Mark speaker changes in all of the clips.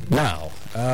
Speaker 1: Now,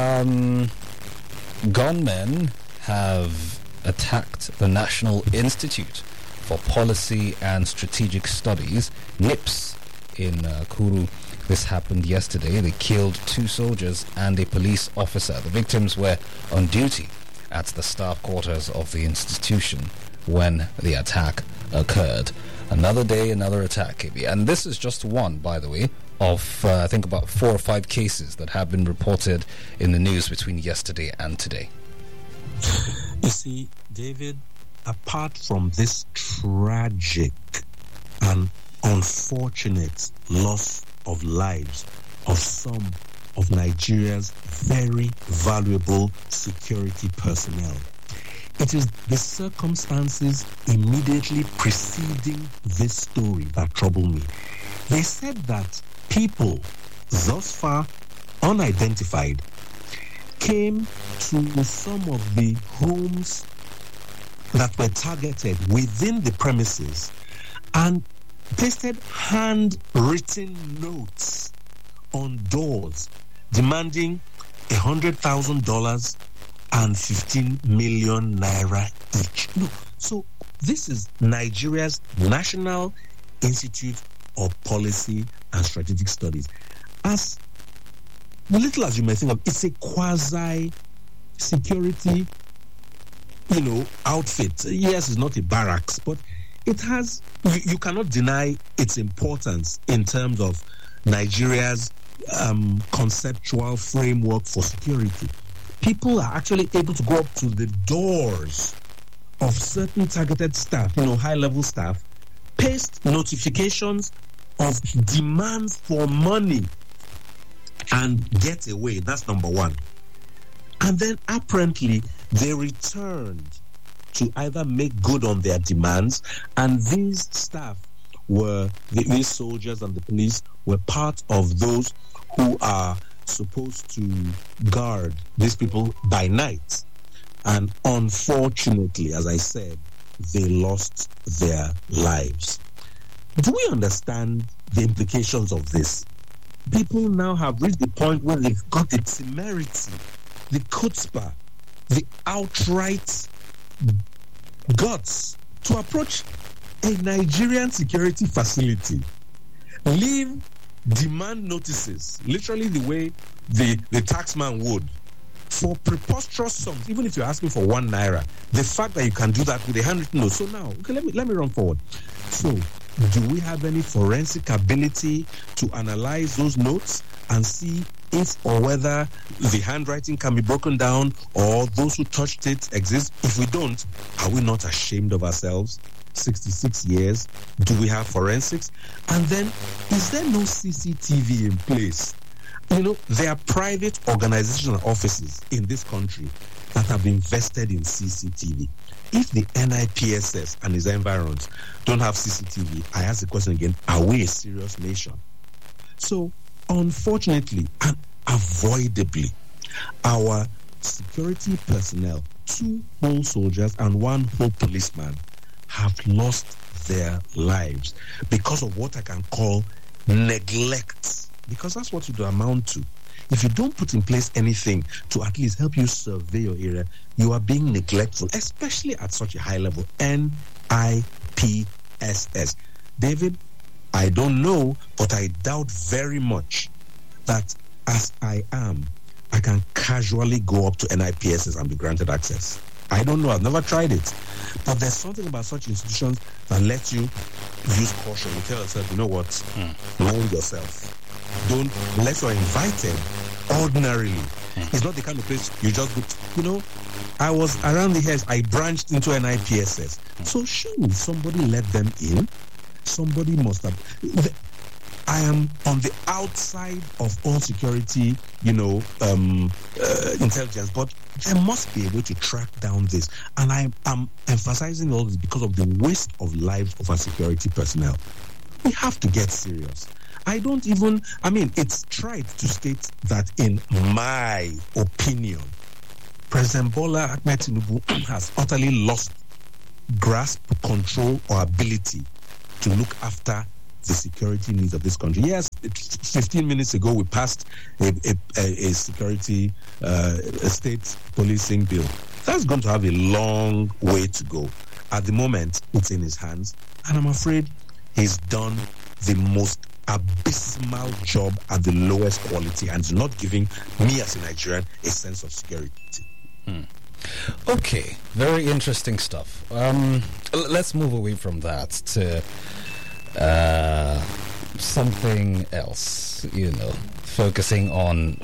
Speaker 1: gunmen have attacked the National Institute for Policy and Strategic Studies, NIPS, in Kuru. This happened yesterday. They killed 2 soldiers and a police officer. The victims were on duty at the staff quarters of the institution when the attack occurred. Another day, another attack, KB. And this is just one, by the way, of I think about 4 or 5 cases that have been reported in the news between yesterday and today.
Speaker 2: You see, David, apart from this tragic and unfortunate loss of lives of some of Nigeria's very valuable security personnel, it is the circumstances immediately preceding this story that trouble me. They said that people, thus far unidentified, came to some of the homes that were targeted within the premises and pasted handwritten notes on doors demanding $100,000 and 15 million naira each. No. So this is Nigeria's National Institute of Policy and Strategic Studies. As little as you may think of, it's a quasi-security, outfit. Yes, it's not a barracks, but it has, you cannot deny its importance in terms of Nigeria's conceptual framework for security. People are actually able to go up to the doors of certain targeted staff, high-level staff, paste notifications of demands for money and get away. That's number one. And then apparently they returned to either make good on their demands, and these staff these soldiers and the police were part of those who are supposed to guard these people by night. And unfortunately, as I said, they lost their lives. Do we understand the implications of this? People now have reached the point where they've got the temerity, the chutzpah, the outright guts to approach a Nigerian security facility, leave demand notices, literally the way the taxman would, for preposterous sums, even if you're asking for 1 naira. The fact that you can do that with a handwritten note. So now, okay, let me run forward. So, do we have any forensic ability to analyze those notes and see if or whether the handwriting can be broken down or those who touched it exist? If we don't, are we not ashamed of ourselves? 66 years, do we have forensics? And then, is there no CCTV in place? There are private organizational offices in this country that have invested in CCTV. If the NIPSS and its environs don't have CCTV, I ask the question again, are we a serious nation? So, unfortunately and avoidably, our security personnel, 2 whole soldiers and 1 whole policeman, have lost their lives because of what I can call neglect. Because that's what it will amount to. If you don't put in place anything to at least help you survey your area, you are being neglectful, especially at such a high level. NIPSS. David, I don't know, but I doubt very much that as I am, I can casually go up to NIPSS and be granted access. I don't know. I've never tried it. But there's something about such institutions that lets you use caution. You tell yourself, you know what? Mind yourself. Don't, unless you're invited ordinarily. It's not the kind of place you just go. I was around the hedge. I branched into an IPSS. So surely somebody let them in. Somebody must have. I am on the outside of all security, intelligence, but there must be a way to track down this. And I am emphasizing all this because of the waste of lives of our security personnel. We have to get serious. It's trite to state that, in my opinion, President Bola Ahmed Tinubu has utterly lost grasp, control, or ability to look after the security needs of this country. Yes, 15 minutes ago we passed a security, a state policing bill. That's going to have a long way to go. At the moment, it's in his hands, and I'm afraid he's done the most abysmal job at the lowest quality and is not giving me as a Nigerian a sense of security.
Speaker 1: Okay, very interesting stuff. Let's move away from that to something else, focusing on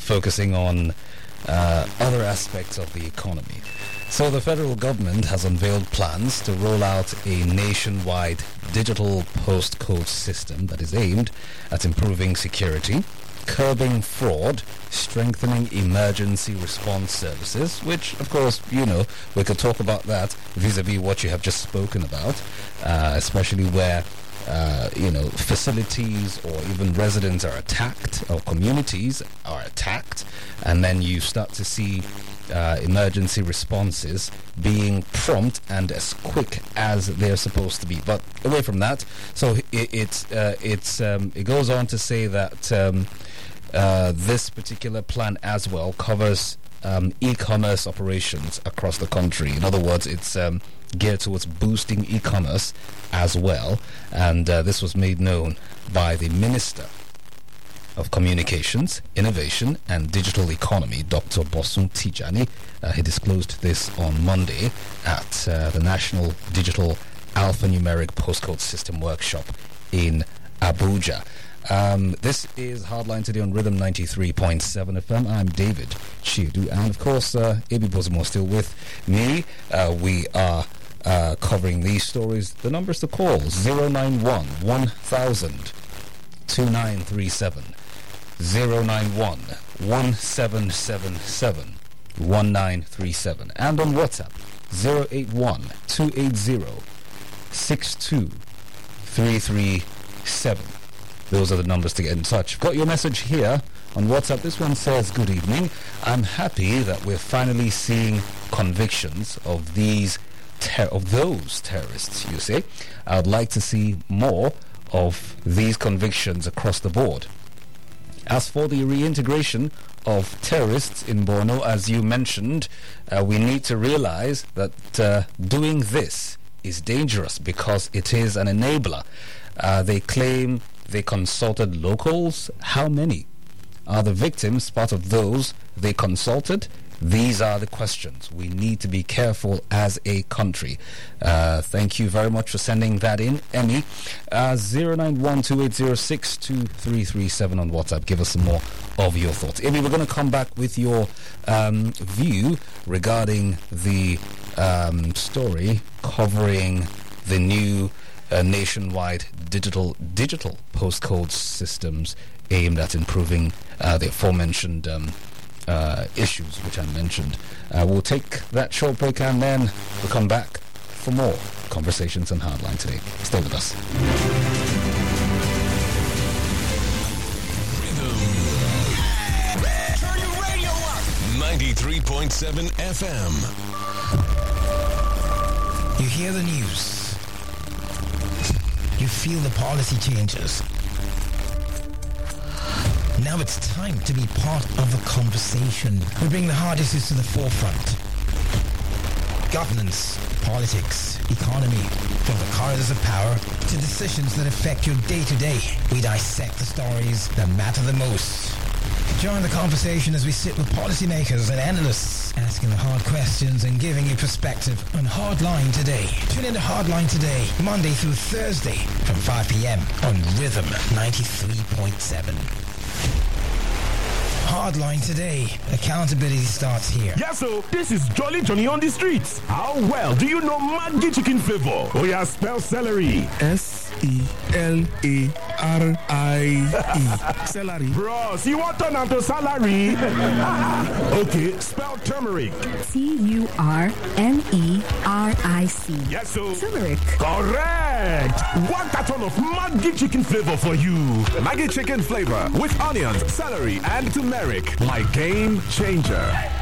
Speaker 1: other aspects of the economy. So the federal government has unveiled plans to roll out a nationwide digital postcode system that is aimed at improving security, curbing fraud, strengthening emergency response services, which, of course, we could talk about that vis-a-vis what you have just spoken about, especially where facilities or even residents are attacked or communities are attacked, and then you start to see emergency responses being prompt and as quick as they're supposed to be. But away from that, so it goes on to say that this particular plan as well covers e-commerce operations across the country. In other words, it's geared towards boosting e-commerce as well, and this was made known by the Minister of Communications, Innovation and Digital Economy, Dr. Bosun Tijani. He disclosed this on Monday at the National Digital Alphanumeric Postcode System Workshop in Abuja. This is Hardline Today on Rhythm 93.7 FM. I'm David Chidu, and of course, Abi Bozimo still with me. We are covering these stories. The numbers to call: 091 1000 2937, 091 1777 1937, and on WhatsApp 081 280 62337. Those are the numbers to get in touch. Got your message here on WhatsApp. This one says, good evening. I'm happy that we're finally seeing convictions of those terrorists, you say. I would like to see more of these convictions across the board. As for the reintegration of terrorists in Borno, as you mentioned, we need to realize that doing this is dangerous because it is an enabler. They claim they consulted locals. How many? Are the victims part of those they consulted? These are the questions. We need to be careful as a country. Thank you very much for sending that in, Emmy. 09128062337 on WhatsApp. Give us some more of your thoughts. Emmy, we're going to come back with your view regarding the story covering the new nationwide digital postcode systems aimed at improving the aforementioned issues which I mentioned. We'll take that short break and then we'll come back for more conversations on Hardline Today. Stay with us.
Speaker 3: Turn your radio up. 93.7 FM.
Speaker 4: You hear the news. You feel the policy changes. Now it's time to be part of the conversation. We bring the hard issues to the forefront. Governance, politics, economy, from the corridors of power to decisions that affect your day-to-day. We dissect the stories that matter the most. Join the conversation as we sit with policymakers and analysts, asking the hard questions and giving you perspective on Hardline Today. Tune in to Hardline Today, Monday through Thursday from 5 p.m. on Rhythm 93.7. Hardline Today. Accountability starts here.
Speaker 5: Yeah, so this is Jolly Johnny on the streets. How well do you know Maggi chicken flavor? Oh yeah, spell celery.
Speaker 6: Celery. Celery.
Speaker 5: Bros, you want turn to salary? Okay, spell turmeric.
Speaker 7: Turmeric.
Speaker 5: Yes, so
Speaker 7: Turmeric.
Speaker 5: Correct. 1 carton of Maggi chicken flavor for you.
Speaker 6: Maggi chicken flavor with onions, celery, and turmeric. My game changer.